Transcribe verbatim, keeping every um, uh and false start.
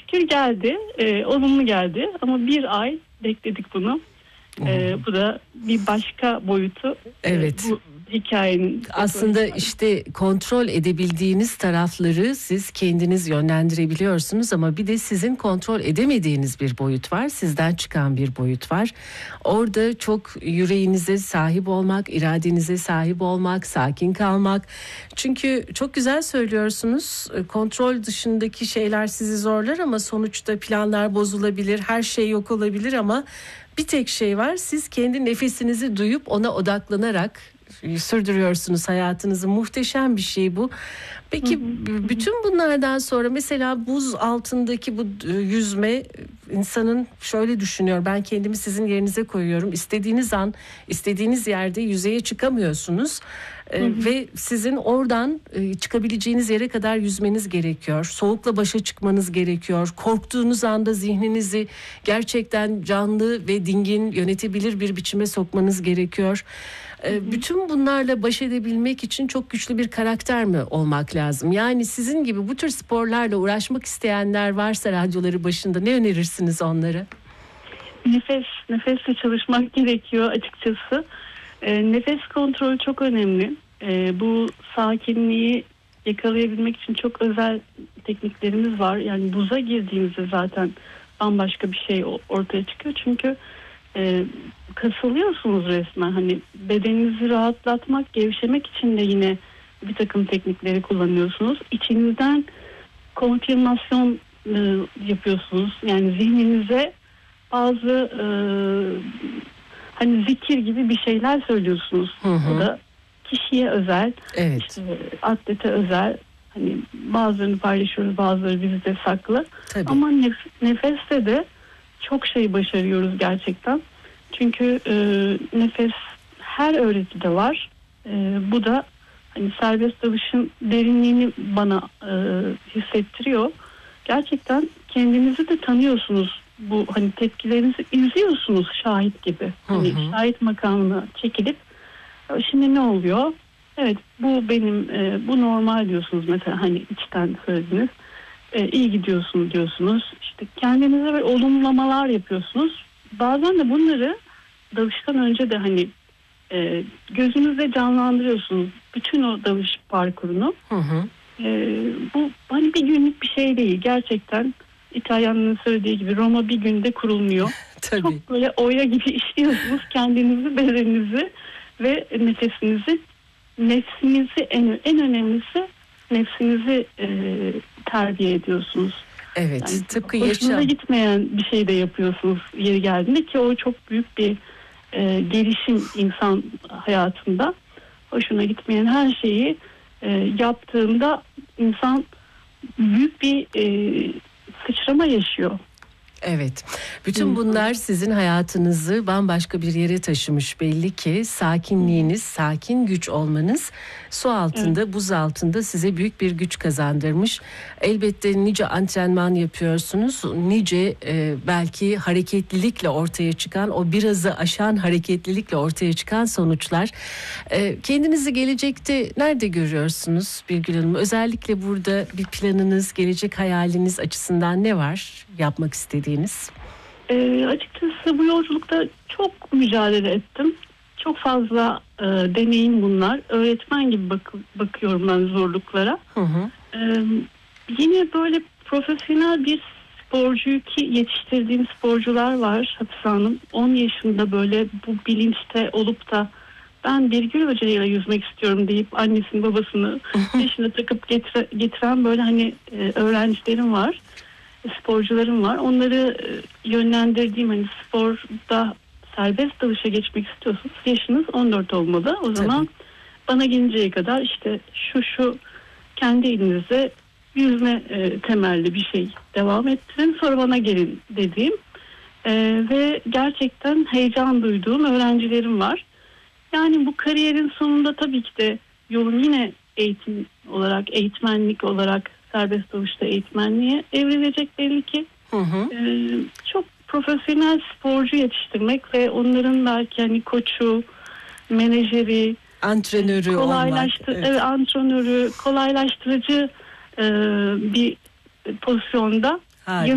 şükür geldi. E, olumlu geldi. Ama bir ay bekledik bunu. E, bu da bir başka boyutu. Evet. E, bu hikayenin. Aslında işte kontrol edebildiğiniz tarafları siz kendiniz yönlendirebiliyorsunuz ama bir de sizin kontrol edemediğiniz bir boyut var. Sizden çıkan bir boyut var. Orada çok yüreğinize sahip olmak, iradenize sahip olmak, sakin kalmak. Çünkü çok güzel söylüyorsunuz. Kontrol dışındaki şeyler sizi zorlar ama sonuçta planlar bozulabilir, her şey yok olabilir ama bir tek şey var. Siz kendi nefesinizi duyup ona odaklanarak sürdürüyorsunuz hayatınızı. Muhteşem bir şey bu. Peki hı hı. bütün bunlardan sonra mesela buz altındaki bu yüzme, insanın şöyle düşünüyor, ben kendimi sizin yerinize koyuyorum. İstediğiniz an, istediğiniz yerde yüzeye çıkamıyorsunuz. Hı hı. Ve sizin oradan çıkabileceğiniz yere kadar yüzmeniz gerekiyor. Soğukla başa çıkmanız gerekiyor. Korktuğunuz anda zihninizi gerçekten canlı ve dingin, yönetebilir bir biçime sokmanız gerekiyor. Hı hı. Bütün bunlarla baş edebilmek için çok güçlü bir karakter mi olmak lazım? Yani sizin gibi bu tür sporlarla uğraşmak isteyenler varsa radyoları başında ne önerirsiniz onlara? Nefes, nefesle çalışmak gerekiyor açıkçası. E, nefes kontrolü çok önemli. E, bu sakinliği yakalayabilmek için çok özel tekniklerimiz var. Yani buza girdiğimizde zaten bambaşka bir şey ortaya çıkıyor. Çünkü e, kasılıyorsunuz resmen. Hani bedeninizi rahatlatmak, gevşemek için de yine bir takım teknikleri kullanıyorsunuz. İçinizden konfirmasyon e, yapıyorsunuz. Yani zihninize bazı e, hani zikir gibi bir şeyler söylüyorsunuz. Hı hı. O da kişiye özel, evet. işte, atlete özel. Hani bazılarını paylaşıyoruz, bazıları bizde saklı. Tabii. Ama nef- nefeste de çok şey başarıyoruz gerçekten. Çünkü e, nefes her öğretide var. E, bu da hani serbest dalışın derinliğini bana e, hissettiriyor. Gerçekten kendinizi de tanıyorsunuz. Bu hani tepkilerinizi izliyorsunuz şahit gibi. Hani hı hı. şahit makamına çekilip şimdi ne oluyor? Evet, bu benim e, bu normal diyorsunuz mesela, hani içten söylediniz. E, iyi gidiyorsun diyorsunuz. İşte kendinize böyle olumlamalar yapıyorsunuz. Bazen de bunları dalıştan önce de hani e, gözünüzde canlandırıyorsunuz bütün o dalış parkurunu. Hı hı. E, bu hani bir günlük bir şey değil gerçekten. İtalyanların söylediği gibi Roma bir günde kurulmuyor. Tabii. Çok böyle oya gibi işliyorsunuz kendinizi, bedeninizi ve nefesinizi, nefsinizi en, en önemlisi nefsinizi e, terbiye ediyorsunuz. Evet, yani tıpkı hoşunuza yaşam. gitmeyen bir şey de yapıyorsunuz yeri geldiğinde ki o çok büyük bir e, gelişim insan hayatında. Hoşuna gitmeyen her şeyi e, yaptığında insan büyük bir e, sıçrama yaşıyor. Evet. Bütün bunlar sizin hayatınızı bambaşka bir yere taşımış belli ki. Sakinliğiniz, sakin güç olmanız su altında, evet. buz altında size büyük bir güç kazandırmış. Elbette nice antrenman yapıyorsunuz. Nice e, belki hareketlilikle ortaya çıkan, o birazı aşan hareketlilikle ortaya çıkan sonuçlar. E, kendinizi gelecekte nerede görüyorsunuz Birgül Hanım? Özellikle burada bir planınız, gelecek hayaliniz açısından ne var yapmak istediğiniz? E, açıkçası bu yolculukta çok mücadele ettim. Çok fazla e, deneyim bunlar. Öğretmen gibi bak- bakıyorum ben zorluklara. Hı hı. E, yine böyle profesyonel bir sporcuyu ki yetiştirdiğim sporcular var Hafize Hanım. on yaşında böyle bu bilinçte olup da ben Birgül Hoca ile yüzmek istiyorum deyip annesini babasını peşine takıp getire, getiren böyle hani e, öğrencilerim var. Sporcularım var. Onları yönlendirdiğim, hani sporda serbest dalışa geçmek istiyorsanız yaşınız on dört olmalı. O zaman Tabii. bana gelinceye kadar işte şu şu kendi elinizde yüzme e, temelli bir şey devam ettirin. Sonra bana gelin dediğim e, ve gerçekten heyecan duyduğum öğrencilerim var. Yani bu kariyerin sonunda tabii ki de yolum yine eğitim olarak, eğitmenlik olarak serbest dalışta eğitmenliğe evrilecek belli ki. Hı hı. Ee, çok profesyonel sporcu yetiştirmek ve onların belki hani koçu, menajeri, antrenörü kolaylaştır- olmak. Evet. Evet, antrenörü, kolaylaştırıcı e, bir pozisyonda. Harika.